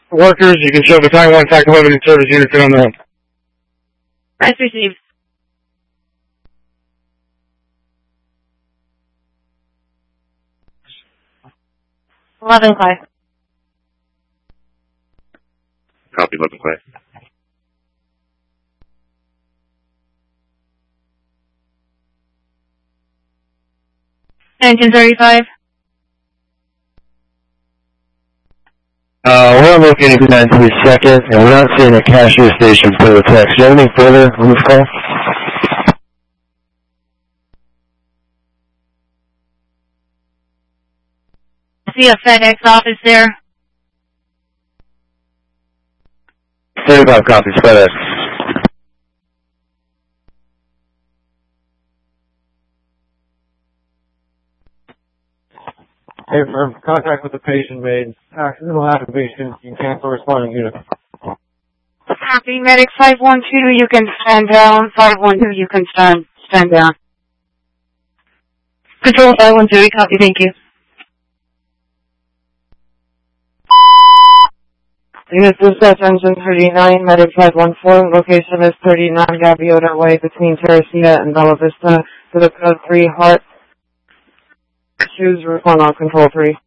workers. You can show the Battalion 1 Attack 11 and service units in on the... Press received. $11 Clay. Copy, 11 Clay. Engine 35. We're locating 932nd, and we're not seeing a cashier station for the text. Do you have anything further on this call? See a FedEx office there. 35 copies, FedEx. Hey, firm, contact with the patient made. Accidental activation. You can cancel responding unit. Copy, medic 512, you can stand down. 512, you can stand down. Control 512, copy, thank you. Unit dispatch engine 39, medic 514. Location is 39 Gaviota Way between Teresita and Bella Vista. To the code 3 Heart. Choose respond on control 3.